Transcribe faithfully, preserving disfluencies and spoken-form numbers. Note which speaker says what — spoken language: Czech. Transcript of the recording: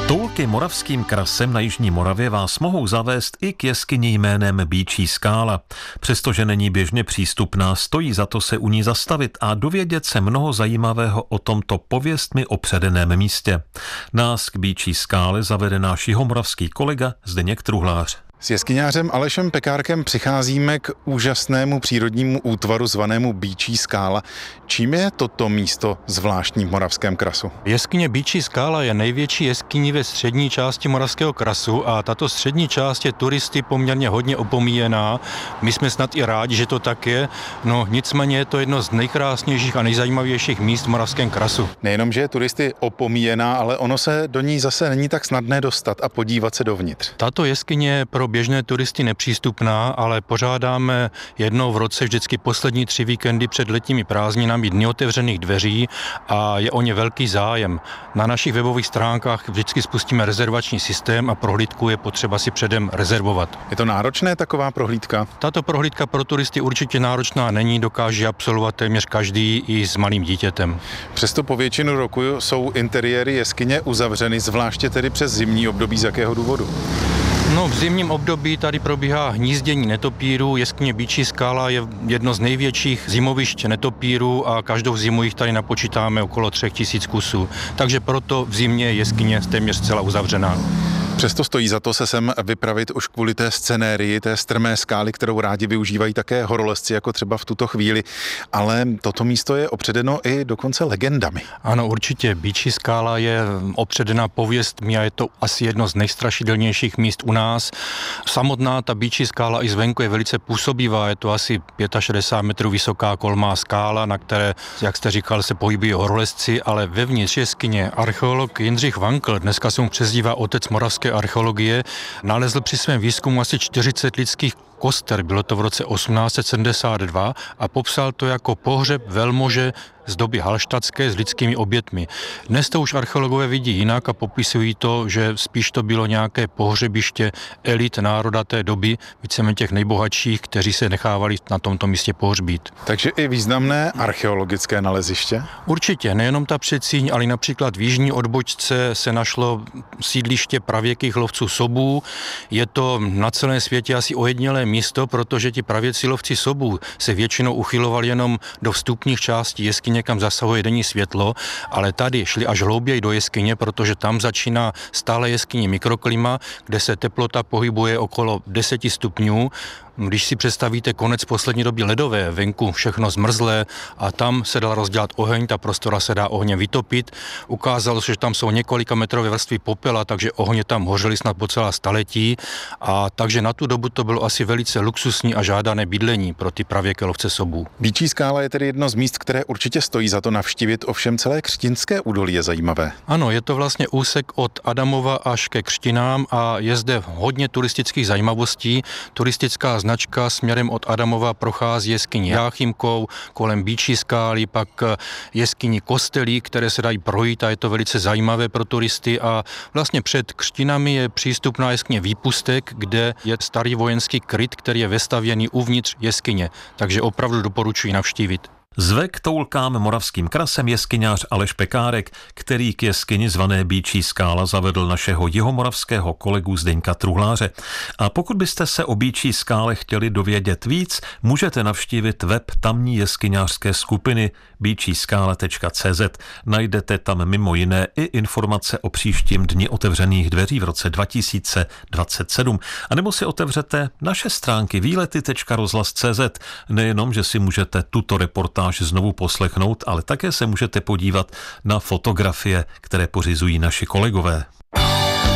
Speaker 1: Toulky Moravským krasem na jižní Moravě vás mohou zavést i k jeskyni jménem Býčí skála. Přestože není běžně přístupná, stojí za to se u ní zastavit a dovědět se mnoho zajímavého o tomto pověstmi opředeném místě. Nás k Býčí skále zavede náš jihomoravský kolega Zdeněk Truhlář.
Speaker 2: S jeskyňářem Alešem Pekárkem přicházíme k úžasnému přírodnímu útvaru zvanému Býčí skála. Čím je toto místo zvláštní v Moravském krasu?
Speaker 3: Jeskyně Býčí skála je největší jeskyní ve střední části Moravského krasu a tato střední část je turisty poměrně hodně opomíjená. My jsme snad i rádi, že to tak je, no nicméně je to jedno z nejkrásnějších a nejzajímavějších míst v Moravském krasu.
Speaker 2: Nejenom, že je turisty opomíjená, ale ono se do ní zase není tak snadné dostat a podívat se dovnitř.
Speaker 3: Tato jeskyně je pro běžné turisty nepřístupná, ale pořádáme jednou v roce vždycky poslední tři víkendy před letními prázdninami dny otevřených dveří a je o ně velký zájem. Na našich webových stránkách vždycky spustíme rezervační systém a prohlídku je potřeba si předem rezervovat.
Speaker 2: Je to náročné taková prohlídka?
Speaker 3: Tato prohlídka pro turisty určitě náročná není, dokáže absolvovat téměř každý i s malým dítětem.
Speaker 2: Přesto po většinu roku jsou interiéry jeskyně uzavřeny, zvláště tedy přes zimní období, z jakého důvodu?
Speaker 3: No, v zimním období tady probíhá hnízdění netopírů. Jeskyně Býčí skála je jedno z největších zimovišť netopírů a každou zimu jich tady napočítáme okolo třech tisíc kusů. Takže proto v zimě je jeskyně téměř zcela uzavřená.
Speaker 2: Přesto stojí za to se sem vypravit už kvůli té scenérii, té strmé skály, kterou rádi využívají také horolezci, jako třeba v tuto chvíli. Ale toto místo je opředeno i dokonce legendami.
Speaker 3: Ano, určitě. Býčí skála je opředena pověstmi a je to asi jedno z nejstrašidelnějších míst u nás. Samotná ta Býčí skála i zvenku je velice působivá. Je to asi šedesát pět metrů vysoká kolmá skála, na které, jak jste říkal, se pohybují horolezci, ale vevnitř jeskyně archeolog Jindřich Vankl, dneska se mu přezdívá otec moravské archeologie, nalezl při svém výzkumu asi čtyřicet lidských koster, bylo to v roce osmnáct set sedmdesát dva a popsal to jako pohřeb velmože z doby halštatské s lidskými obětmi. Dnes to už archeologové vidí jinak a popisují to, že spíš to bylo nějaké pohřebiště elit národa té doby, víceméně těch nejbohatších, kteří se nechávali na tomto místě pohřbít.
Speaker 2: Takže i významné archeologické naleziště?
Speaker 3: Určitě, nejenom ta předsíň, ale například v jižní odbočce se našlo sídliště pravěkých lovců sobů. Je to na celém světě asi ojedinělé místo, protože ti pravěcí lovci sobů se většinou uchylovali jenom do vstupních částí jeskyně, kam zasahuje denní světlo, ale tady šli až hlouběji do jeskyně, protože tam začíná stále jeskyní mikroklima, kde se teplota pohybuje okolo deset stupňů. Když si představíte konec poslední doby ledové, venku všechno zmrzlé a tam se dal rozdělat oheň, ta prostora se dá ohněm vytopit. Ukázalo se, že tam jsou několika metrové vrstvy popela, takže ohně tam hořely snad po celá staletí a takže na tu dobu to bylo asi velice luxusní a žádané bydlení pro ty pravěké lovce sobů.
Speaker 2: Býčí skála je tedy jedno z míst, které určitě stojí za to navštívit, ovšem celé Křtinské údolí je zajímavé.
Speaker 3: Ano, je to vlastně úsek od Adamova až ke Křtinám a je zde hodně turistických zajímavostí. Turistická značka směrem od Adamova prochází jeskyní Jáchymkou, kolem Býčí skály, pak jeskyní Kostelí, které se dají projít a je to velice zajímavé pro turisty a vlastně před Křtinami je přístupná jeskyně Výpustek, kde je starý vojenský kryt, který je vestavěný uvnitř jeskyně, takže opravdu doporučuji navštívit.
Speaker 1: Zve k toulkám Moravským krasem jeskyňář Aleš Pekárek, který k jeskyni zvané Býčí skála zavedl našeho jihomoravského kolegu Zdeňka Truhláře. A pokud byste se o Býčí skále chtěli dovědět víc, můžete navštívit web tamní jeskyňářské skupiny býčí skála tečka cé zet. Najdete tam mimo jiné i informace o příštím dni otevřených dveří v roce dva tisíce dvacet sedm. A nebo si otevřete naše stránky výlety tečka rozhlas tečka cé zet. Nejenom, že si můžete tuto reportáž znovu poslechnout, ale také se můžete podívat na fotografie, které pořizují naši kolegové.